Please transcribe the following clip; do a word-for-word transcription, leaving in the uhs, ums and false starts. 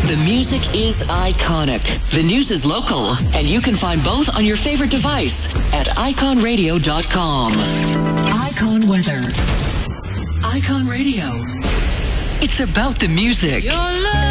The music is iconic. The news is local. And you can find both on your favorite device at icon radio dot com. Icon Weather. Icon Radio. It's about the music. Your love.